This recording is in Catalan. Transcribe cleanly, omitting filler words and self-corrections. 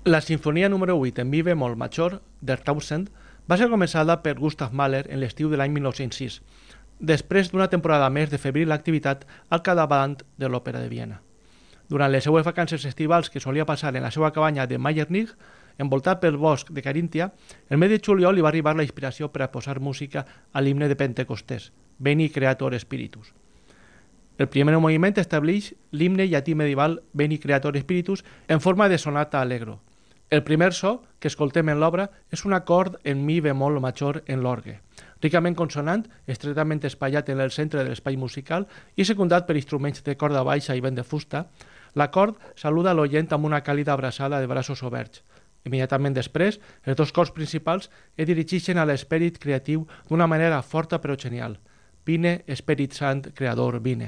La sinfonia número 8 en mi bemol major, Der Tausend, va ser començada per Gustav Mahler en l'estiu de l'any 1906, després d'una temporada més de febril activitat al capdavant de l'Òpera de Viena. Durant les seues vacances estivals que solia passar en la seva cabanya de Meiernich, envoltat pel bosc de Caríntia, el mes de juliol li va arribar la inspiració per a posar música a l'himne de Pentecostés, Veni Creator Spiritus. El primer moviment estableix l'himne llatí medieval Veni Creator Spiritus en forma de sonata allegro. El primer so que escoltem en l'obra és un acord en mi bemol major en l'orgue, ricament consonant, estretament espaiat en el centre de l'espai musical i secundat per instruments de corda baixa i vent de fusta. L'acord saluda l'oient amb una càlida abraçada de braços oberts. Immediatament després, els dos cors principals es dirigeixen a l'esperit creatiu d'una manera forta però genial. Vine, Esperit Sant, Creador, vine.